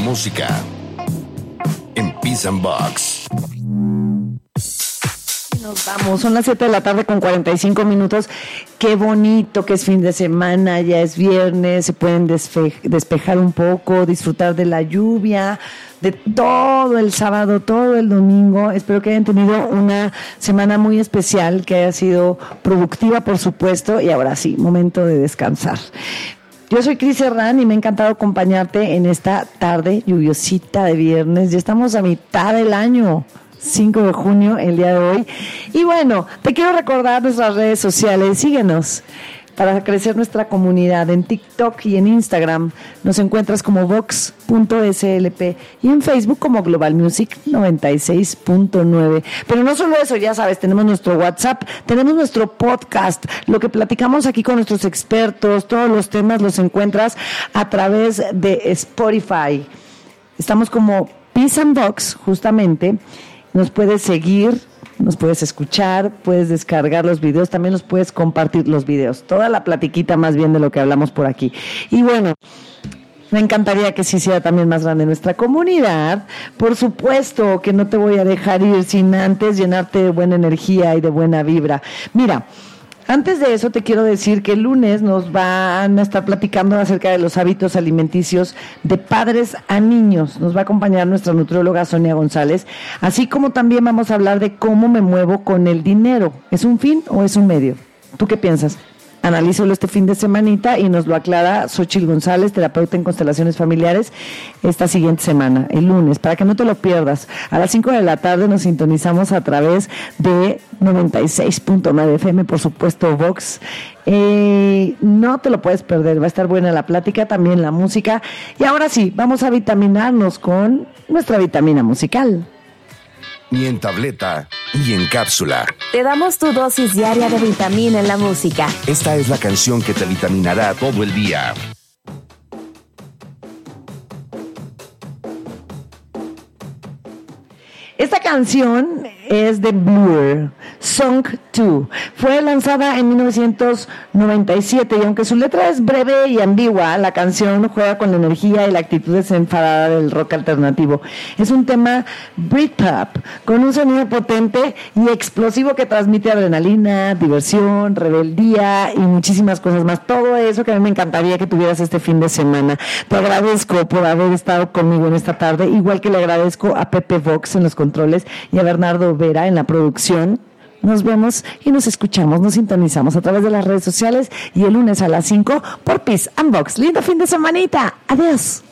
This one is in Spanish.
música en Peace and Box. Nos vamos, son las 7 de la tarde con 45 minutos. Qué bonito que es fin de semana, ya es viernes, se pueden despejar un poco, disfrutar de la lluvia, de todo el sábado, todo el domingo. Espero que hayan tenido una semana muy especial, que haya sido productiva, por supuesto, y ahora sí, momento de descansar. Yo soy Cris Herrán y me ha encantado acompañarte en esta tarde lluviosita de viernes. Ya estamos a mitad del año. 5 de junio, el día de hoy. Y bueno, te quiero recordar nuestras redes sociales. Síguenos para crecer nuestra comunidad en TikTok y en Instagram. Nos encuentras como vox.slp y en Facebook como Global Music 96.9. Pero no solo eso, ya sabes, tenemos nuestro WhatsApp, tenemos nuestro podcast, lo que platicamos aquí con nuestros expertos, todos los temas los encuentras a través de Spotify. Estamos como Peace and Box, justamente. Nos puedes seguir, nos puedes escuchar, puedes descargar los videos, también nos puedes compartir los videos. Toda la platiquita más bien de lo que hablamos por aquí. Y bueno, me encantaría que se hiciera también más grande nuestra comunidad. Por supuesto que no te voy a dejar ir sin antes llenarte de buena energía y de buena vibra. Mira, antes de eso te quiero decir que el lunes nos van a estar platicando acerca de los hábitos alimenticios de padres a niños. Nos va a acompañar nuestra nutrióloga Sonia González, así como también vamos a hablar de cómo me muevo con el dinero. ¿Es un fin o es un medio? ¿Tú qué piensas? Analízalo este fin de semanita y nos lo aclara Xochitl González, terapeuta en constelaciones familiares, esta siguiente semana, el lunes, para que no te lo pierdas. A las 5 de la tarde nos sintonizamos a través de 96.9 FM, por supuesto, Vox. No te lo puedes perder, va a estar buena la plática, también la música. Y ahora sí, vamos a vitaminarnos con nuestra vitamina musical. Ni en tableta, ni en cápsula. Te damos tu dosis diaria de vitamina en la música. Esta es la canción que te vitaminará todo el día. Esta canción es de Blur, Song 2. Fue lanzada en 1997 y aunque su letra es breve y ambigua, la canción juega con la energía y la actitud desenfadada del rock alternativo. Es un tema Britpop con un sonido potente y explosivo que transmite adrenalina, diversión, rebeldía y muchísimas cosas más. Todo eso que a mí me encantaría que tuvieras este fin de semana. Te agradezco por haber estado conmigo en esta tarde, igual que le agradezco a Pepe Vox en los controles y a Bernardo Vera en la producción. Nos vemos y nos escuchamos, nos sintonizamos a través de las redes sociales y el lunes a las 5 por Peace and Box. Lindo fin de semanita. Adiós.